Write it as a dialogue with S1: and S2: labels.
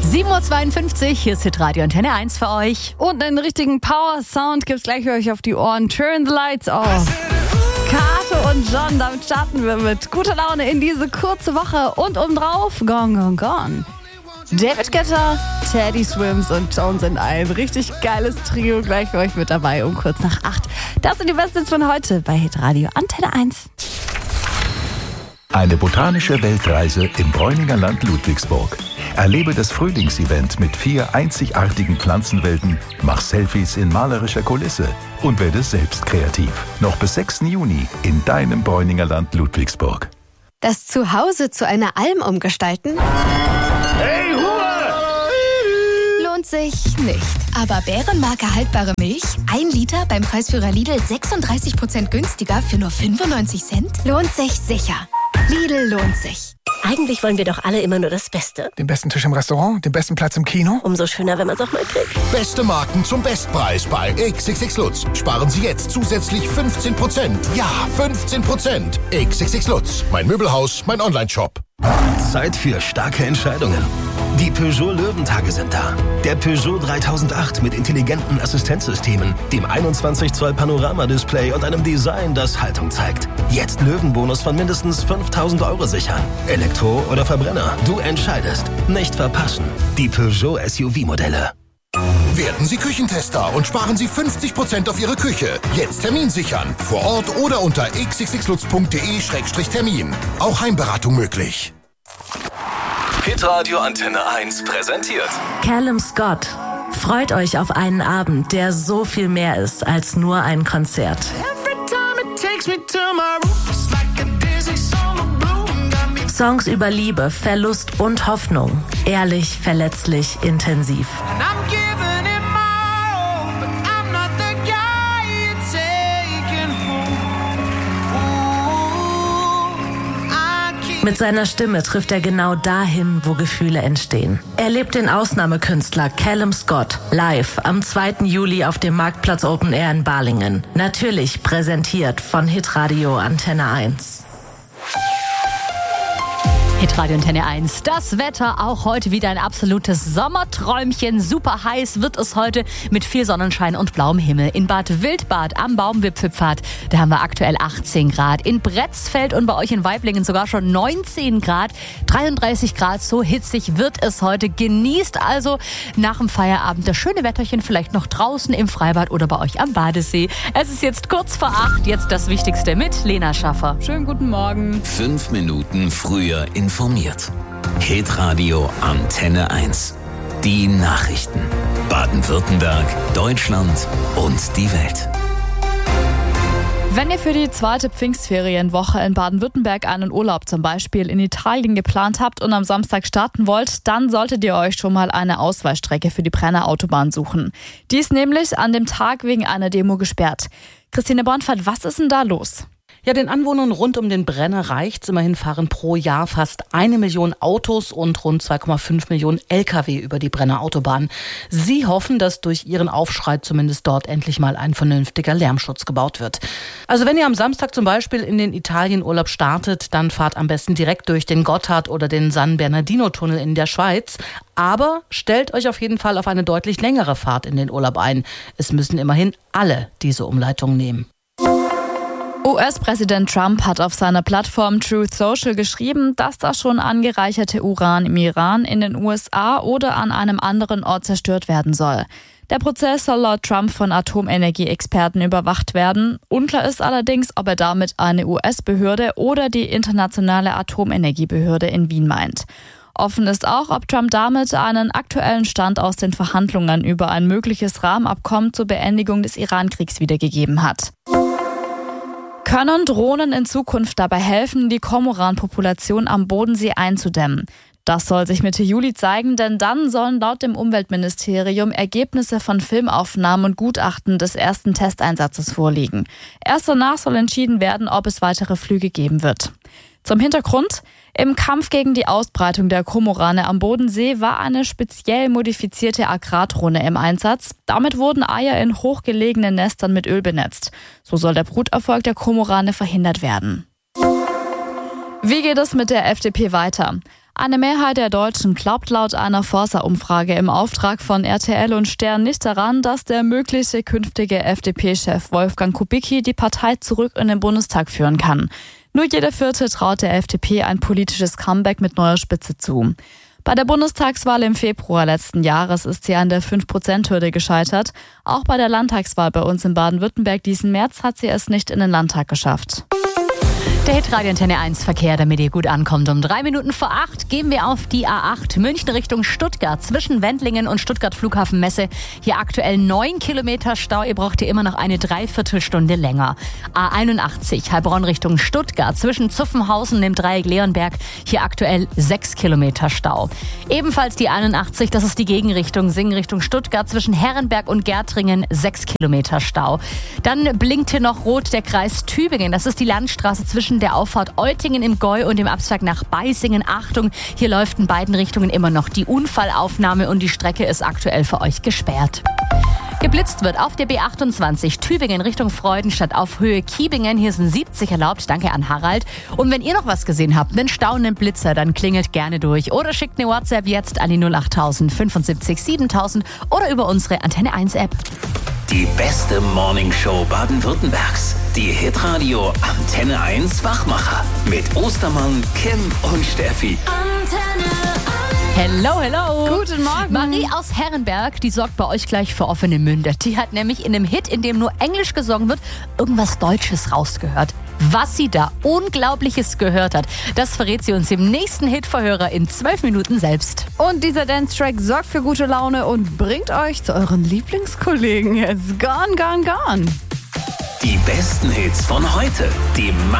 S1: 7.52 Uhr, hier ist Hitradio Antenne 1 für euch.
S2: Und einen richtigen Power-Sound gibt's gleich für euch auf die Ohren. Turn the lights off. Kato und John, damit starten wir mit guter Laune in diese kurze Woche. Und obendrauf, Gone, Gone, Gone. David Guetta, Teddy Swims und John sind ein richtig geiles Trio gleich für euch mit dabei um kurz nach 8. Das sind die Besten von heute bei Hitradio Antenne 1.
S3: Eine botanische Weltreise im Bräuninger Land Ludwigsburg. Erlebe das Frühlingsevent mit 4 einzigartigen Pflanzenwelten, mach Selfies in malerischer Kulisse und werde selbst kreativ. Noch bis 6. Juni in deinem Bräuninger Land Ludwigsburg.
S4: Das Zuhause zu einer Alm umgestalten?
S5: Hey, Ruhe!
S4: Lohnt sich nicht. Aber Bärenmarke haltbare Milch? 1 Liter beim Preisführer Lidl 36% günstiger für nur 95 Cent? Lohnt sich sicher. Lidl lohnt sich.
S6: Eigentlich wollen wir doch alle immer nur das Beste.
S7: Den besten Tisch im Restaurant, den besten Platz im Kino.
S6: Umso schöner, wenn man es auch mal kriegt.
S8: Beste Marken zum Bestpreis bei XXX Lutz. Sparen Sie jetzt zusätzlich 15%. Ja, 15%. XXX Lutz. Mein Möbelhaus, mein Onlineshop.
S9: Zeit für starke Entscheidungen. Die Peugeot Löwentage sind da. Der Peugeot 3008 mit intelligenten Assistenzsystemen, dem 21 Zoll Panoramadisplay und einem Design, das Haltung zeigt. Jetzt Löwenbonus von mindestens 5.000 € sichern. Elektro oder Verbrenner, du entscheidest. Nicht verpassen. Die Peugeot SUV-Modelle.
S8: Werden Sie Küchentester und sparen Sie 50% auf Ihre Küche. Jetzt Termin sichern. Vor Ort oder unter xxxlutz.de/termin. Auch Heimberatung möglich.
S9: Hitradio Antenne 1 präsentiert
S10: Callum Scott. Freut euch auf einen Abend, der so viel mehr ist als nur ein Konzert. Songs über Liebe, Verlust und Hoffnung. Ehrlich, verletzlich, intensiv. Mit seiner Stimme trifft er genau dahin, wo Gefühle entstehen. Erlebt den Ausnahmekünstler Callum Scott live am 2. Juli auf dem Marktplatz Open Air in Balingen. Natürlich präsentiert von Hitradio Antenne 1.
S1: Hitradio Antenne 1. Das Wetter auch heute wieder ein absolutes Sommerträumchen. Super heiß wird es heute mit viel Sonnenschein und blauem Himmel. In Bad Wildbad am Baumwipfelpfad, da haben wir aktuell 18 Grad. In Bretzfeld und bei euch in Waiblingen sogar schon 19 Grad. 33 Grad, so hitzig wird es heute. Genießt also nach dem Feierabend das schöne Wetterchen vielleicht noch draußen im Freibad oder bei euch am Badesee. Es ist jetzt kurz vor 8. Jetzt das Wichtigste mit Lena Schaffer.
S2: Schönen guten Morgen.
S9: 5 Minuten früher informiert. Hitradio Antenne 1. Die Nachrichten. Baden-Württemberg, Deutschland und die Welt.
S2: Wenn ihr für die zweite Pfingstferienwoche in Baden-Württemberg einen Urlaub zum Beispiel in Italien geplant habt und am Samstag starten wollt, dann solltet ihr euch schon mal eine Ausweichstrecke für die Brenner Autobahn suchen. Die ist nämlich an dem Tag wegen einer Demo gesperrt. Christine Bornfeld, was ist denn da los?
S11: Ja, den Anwohnern rund um den Brenner reicht's. Immerhin fahren pro Jahr fast 1 Million Autos und rund 2,5 Millionen Lkw über die Brenner Autobahn. Sie hoffen, dass durch ihren Aufschrei zumindest dort endlich mal ein vernünftiger Lärmschutz gebaut wird. Also wenn ihr am Samstag zum Beispiel in den Italienurlaub startet, dann fahrt am besten direkt durch den Gotthard oder den San Bernardino-Tunnel in der Schweiz. Aber stellt euch auf jeden Fall auf eine deutlich längere Fahrt in den Urlaub ein. Es müssen immerhin alle diese Umleitung nehmen.
S2: US-Präsident Trump hat auf seiner Plattform Truth Social geschrieben, dass das schon angereicherte Uran im Iran, in den USA oder an einem anderen Ort zerstört werden soll. Der Prozess soll laut Trump von Atomenergieexperten überwacht werden. Unklar ist allerdings, ob er damit eine US-Behörde oder die Internationale Atomenergiebehörde in Wien meint. Offen ist auch, ob Trump damit einen aktuellen Stand aus den Verhandlungen über ein mögliches Rahmenabkommen zur Beendigung des Iran-Kriegs wiedergegeben hat. Können Drohnen in Zukunft dabei helfen, die Kormoranpopulation am Bodensee einzudämmen? Das soll sich Mitte Juli zeigen, denn dann sollen laut dem Umweltministerium Ergebnisse von Filmaufnahmen und Gutachten des ersten Testeinsatzes vorliegen. Erst danach soll entschieden werden, ob es weitere Flüge geben wird. Zum Hintergrund: Im Kampf gegen die Ausbreitung der Kormorane am Bodensee war eine speziell modifizierte Agrardrohne im Einsatz. Damit wurden Eier in hochgelegenen Nestern mit Öl benetzt. So soll der Bruterfolg der Kormorane verhindert werden. Wie geht es mit der FDP weiter? Eine Mehrheit der Deutschen glaubt laut einer Forsa-Umfrage im Auftrag von RTL und Stern nicht daran, dass der mögliche künftige FDP-Chef Wolfgang Kubicki die Partei zurück in den Bundestag führen kann. Nur jeder Vierte traut der FDP ein politisches Comeback mit neuer Spitze zu. Bei der Bundestagswahl im Februar letzten Jahres ist sie an der 5%-Hürde gescheitert. Auch bei der Landtagswahl bei uns in Baden-Württemberg diesen März hat sie es nicht in den Landtag geschafft.
S1: Der Hitradio Antenne 1 Verkehr, damit ihr gut ankommt. Um 3 Minuten vor 8 gehen wir auf die A8 München Richtung Stuttgart zwischen Wendlingen und Stuttgart Flughafen Messe. Hier aktuell 9 Kilometer Stau. Ihr braucht hier immer noch eine Dreiviertelstunde länger. A81 Heilbronn Richtung Stuttgart zwischen Zuffenhausen und dem Dreieck Leonberg. Hier aktuell 6 Kilometer Stau. Ebenfalls die 81, das ist die Gegenrichtung Singen Richtung Stuttgart zwischen Herrenberg und Gärtringen 6 Kilometer Stau. Dann blinkt hier noch rot der Kreis Tübingen. Das ist die Landstraße zwischen der Auffahrt Eutingen im Gäu und dem Abzweig nach Beisingen. Achtung, hier läuft in beiden Richtungen immer noch die Unfallaufnahme und die Strecke ist aktuell für euch gesperrt. Geblitzt wird auf der B28 Tübingen Richtung Freudenstadt auf Höhe Kiebingen. Hier sind 70 erlaubt. Danke an Harald. Und wenn ihr noch was gesehen habt, einen staunenden Blitzer, dann klingelt gerne durch. Oder schickt eine WhatsApp jetzt an die 08000 75 7000 oder über unsere Antenne 1 App.
S12: Die beste Morningshow Baden-Württembergs. Die Hitradio Antenne 1 Wachmacher. Mit Ostermann, Kim und Steffi.
S1: Antenne 1. Hello, hello.
S2: Guten Morgen.
S1: Marie aus Herrenberg, die sorgt bei euch gleich für offene Münder. Die hat nämlich in einem Hit, in dem nur Englisch gesungen wird, irgendwas Deutsches rausgehört. Was sie da Unglaubliches gehört hat, das verrät sie uns im nächsten Hitverhörer in 12 Minuten selbst.
S13: Und dieser Dance-Track sorgt für gute Laune und bringt euch zu euren Lieblingskollegen. It's gone, gone, gone.
S12: Die besten Hits von heute. Die